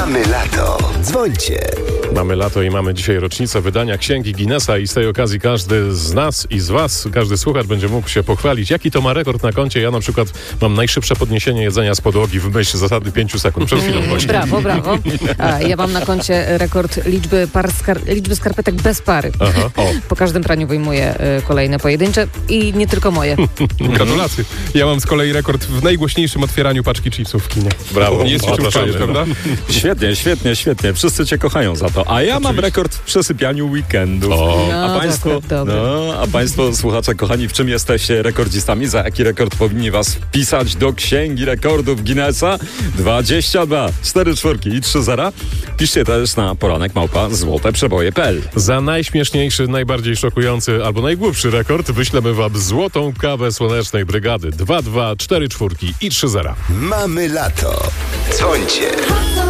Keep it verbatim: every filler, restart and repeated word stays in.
Mamy lato. Dzwońcie. Mamy lato i mamy dzisiaj rocznicę wydania Księgi Guinnessa i z tej okazji każdy z nas i z was, każdy słuchacz będzie mógł się pochwalić, jaki to ma rekord na koncie. Ja na przykład mam najszybsze podniesienie jedzenia z podłogi w myśl zasady pięciu sekund. Przed chwilą właśnie. Brawo, brawo. A, ja mam na koncie rekord liczby, par skar- liczby skarpetek bez pary. Aha, o. Po każdym praniu wyjmuję y, kolejne pojedyncze i nie tylko moje. Gratulacje. Ja mam z kolei rekord w najgłośniejszym otwieraniu paczki chipsów w kinie. Brawo. Nie jest O, już zapraszamy. prawda? Świetnie, świetnie, świetnie. Wszyscy cię kochają za to. A ja mam rekord w przesypianiu weekendów. O. No, A państwo, to dobre. no, a państwo, słuchacze, kochani, w czym jesteście rekordzistami? Za jaki rekord powinni was wpisać do Księgi Rekordów Guinnessa? dwadzieścia dwa, cztery czwórki i trzy zera. Piszcie też na poranek małpa złoteprzeboje kropka p l. Za najśmieszniejszy, najbardziej szokujący albo najgłupszy rekord wyślemy wam złotą kawę Słonecznej Brygady. dwa dwa, cztery czwórki i trzy zera. Mamy lato. Dzwońcie.